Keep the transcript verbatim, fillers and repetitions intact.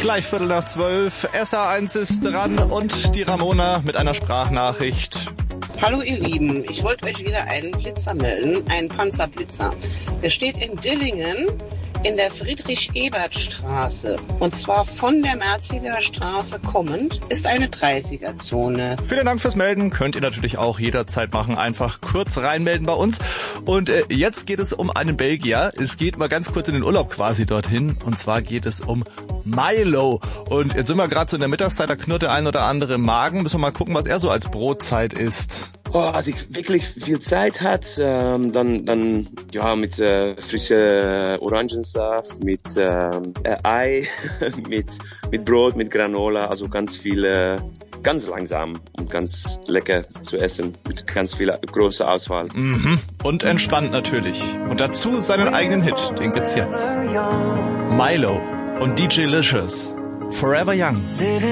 Gleich Viertel nach zwölf. S A eins ist dran und die Ramona mit einer Sprachnachricht. Hallo ihr Lieben, ich wollte euch wieder einen Blitzer melden, einen Panzerblitzer. Der steht in Dillingen in der Friedrich-Ebert-Straße. Und zwar von der Merziger Straße kommend ist eine dreißiger-Zone. Vielen Dank fürs Melden. Könnt ihr natürlich auch jederzeit machen. Einfach kurz reinmelden bei uns. Und äh, jetzt geht es um einen Belgier. Es geht mal ganz kurz in den Urlaub quasi dorthin. Und zwar geht es um Milo. Und jetzt sind wir gerade so in der Mittagszeit, da knurrt der ein oder andere im Magen. Müssen wir mal gucken, was er so als Brotzeit isst. Oh, als ich wirklich viel Zeit hat, ähm, dann dann ja mit äh, frische Orangensaft, mit ähm, äh, Ei, mit mit Brot, mit Granola, also ganz viel, äh, ganz langsam und ganz lecker zu essen mit ganz viel großer Auswahl. Mhm. Und entspannt natürlich. Und dazu seinen eigenen Hit, den gibt's jetzt. Milo und D J Licious, Forever Young.